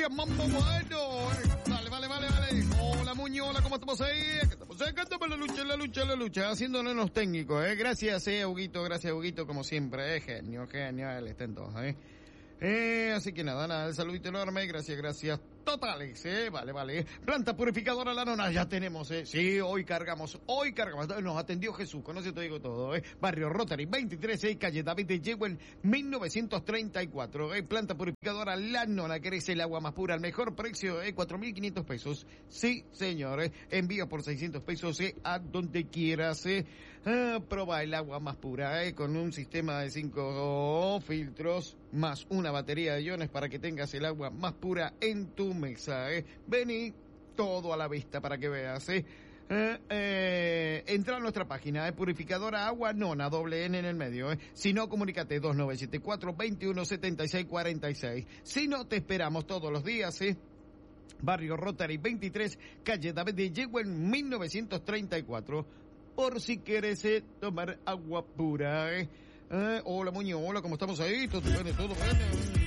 Familia Mambo Bueno. Vale. Hola, Muñoz, hola, ¿cómo estamos ahí? Estamos cantando la lucha, haciéndonos los técnicos, Gracias, Huguito, como siempre, genio, él está en todo, así que nada, el saludito enorme, gracias totales, vale. Planta purificadora La Nona, ya tenemos, sí, hoy cargamos, nos atendió Jesús, con eso te digo todo, Barrio Rotary, 23, calle David de Yegüen, 1934, planta purificadora La Nona, querés el agua más pura, al mejor precio, 4.500 pesos, sí, señor, envío por 600 pesos, a donde quieras, proba el agua más pura, con un sistema de 5 filtros, más una batería de iones para que tengas el agua más pura en tu mesa, Vení, todo a la vista para que veas, entra a nuestra página, purificadora agua Nona, doble N en el medio, Si no, comunícate 2974-217646. Si no, te esperamos todos los días, Barrio Rotary 23, calle David de Yegüen, 1934, por si quieres tomar agua pura, Hola, Muñoz, hola, ¿cómo estamos ahí? Todo bien.